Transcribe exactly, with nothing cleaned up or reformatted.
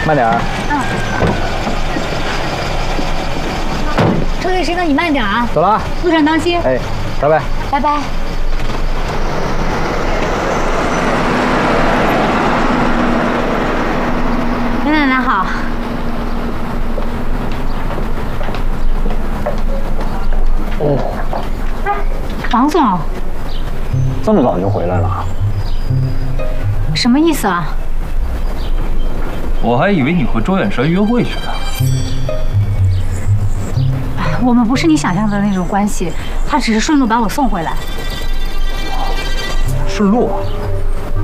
慢点啊。 嗯。车队师哥，你慢点啊。 走了啊。 路上当心。 哎，拜拜。 拜拜。袁奶奶好。 哦。 王总。 这么早就回来了？ 什么意思啊？ 我还以为你和周远山约会去了。 我们不是你想象的那种关系，他只是顺路把我送回来。 顺路啊？